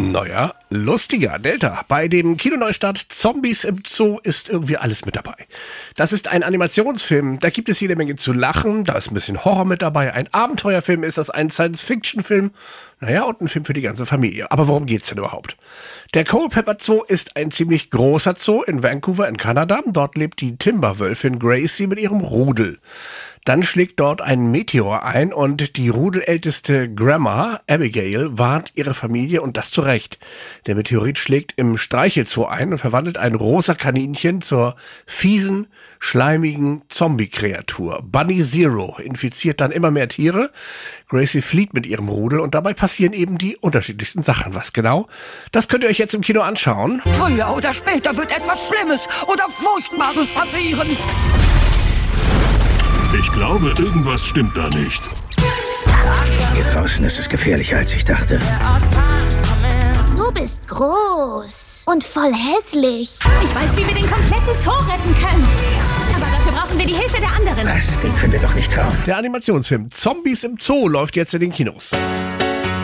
Naja, lustiger, Delta. Bei dem Kinoneustart Zombies im Zoo ist irgendwie alles mit dabei. Das ist ein Animationsfilm, da gibt es jede Menge zu lachen, da ist ein bisschen Horror mit dabei, ein Abenteuerfilm ist das, ein Science-Fiction-Film, naja, und ein Film für die ganze Familie. Aber worum geht's denn überhaupt? Der Culpeper Zoo ist ein ziemlich großer Zoo in Vancouver in Kanada. Dort lebt die Timberwölfin Gracie mit ihrem Rudel. Dann schlägt dort ein Meteor ein und die rudelälteste Grandma, Abigail, warnt ihre Familie und das zu Recht. Der Meteorit schlägt im Streichelzoo ein und verwandelt ein rosa Kaninchen zur fiesen, schleimigen Zombie-Kreatur. Bunny Zero infiziert dann immer mehr Tiere. Gracie flieht mit ihrem Rudel und dabei passieren eben die unterschiedlichsten Sachen. Was genau? Das könnt ihr euch jetzt im Kino anschauen. Früher oder später wird etwas Schlimmes oder Furchtbares passieren. Ich glaube, irgendwas stimmt da nicht. Hier draußen ist es gefährlicher, als ich dachte. Du bist groß und voll hässlich. Ich weiß, wie wir den kompletten Zoo retten können. Aber dafür brauchen wir die Hilfe der anderen. Was? Den können wir doch nicht trauen. Der Animationsfilm Zombies im Zoo läuft jetzt in den Kinos.